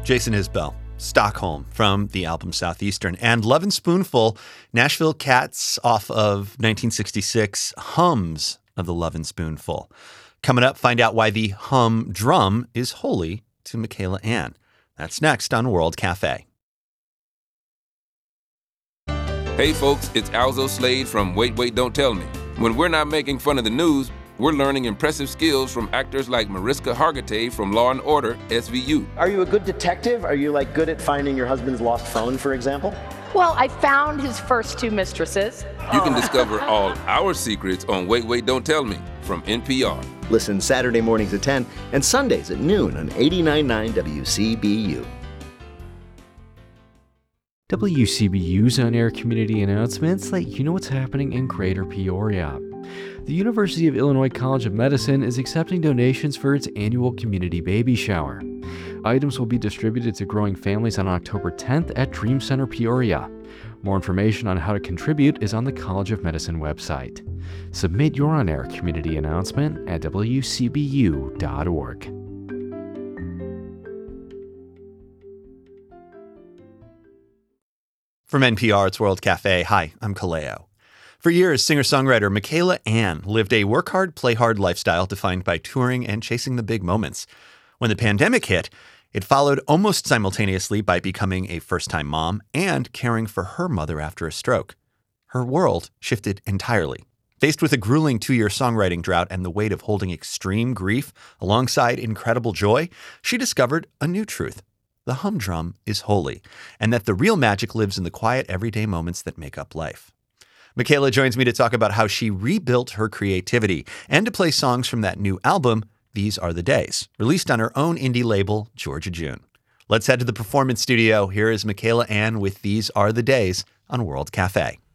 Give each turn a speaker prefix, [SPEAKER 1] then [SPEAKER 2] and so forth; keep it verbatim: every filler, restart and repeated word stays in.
[SPEAKER 1] Jason Isbell, Stockholm from the album Southeastern, and Lovin' Spoonful, Nashville Cats off of nineteen sixty-six, Hums of the Lovin' Spoonful. Coming up, find out why the hum drum is holy to Michaela Anne. That's next on World Cafe.
[SPEAKER 2] Hey folks, it's Alzo Slade from Wait, Wait, Don't Tell Me. When we're not making fun of the news, we're learning impressive skills from actors like Mariska Hargitay from Law and Order S V U.
[SPEAKER 3] Are you a good detective? Are you like good at finding your husband's lost phone, for example?
[SPEAKER 4] Well, I found his first two mistresses.
[SPEAKER 2] You can discover all our secrets on Wait, Wait, Don't Tell Me from N P R.
[SPEAKER 5] Listen Saturday mornings at ten and Sundays at noon on eighty-nine point nine W C B U.
[SPEAKER 6] W C B U's on-air community announcements let you know what's happening in Greater Peoria. The University of Illinois College of Medicine is accepting donations for its annual community baby shower. Items will be distributed to growing families on October tenth at Dream Center Peoria. More information on how to contribute is on the College of Medicine website. Submit your on-air community announcement at W C B U dot org.
[SPEAKER 1] From N P R, it's World Cafe. Hi, I'm Kaleo. For years, singer-songwriter Michaela Anne lived a work-hard, play-hard lifestyle defined by touring and chasing the big moments. When the pandemic hit, it followed almost simultaneously by becoming a first-time mom and caring for her mother after a stroke. Her world shifted entirely. Faced with a grueling two-year songwriting drought and the weight of holding extreme grief alongside incredible joy, she discovered a new truth. The humdrum is holy, and that the real magic lives in the quiet, everyday moments that make up life. Michaela joins me to talk about how she rebuilt her creativity and to play songs from that new album, These Are the Days, released on her own indie label, Georgia June. Let's head to the performance studio. Here is Michaela Anne with These Are the Days on World Cafe.